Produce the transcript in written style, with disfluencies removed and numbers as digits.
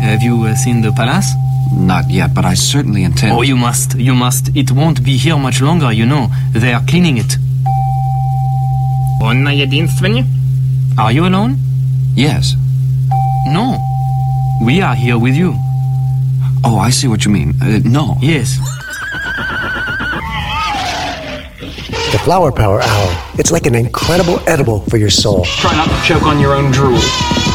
Have you seen the palace? Not yet, but I certainly intend... Oh, you must. It won't be here much longer, you know. They are cleaning it. On je dienstvenje? Are you alone? Yes. No. We are here with you. Oh, I see what you mean. No. Yes. The Flower Power Owl. It's like an incredible edible for your soul. Try not to choke on your own drool.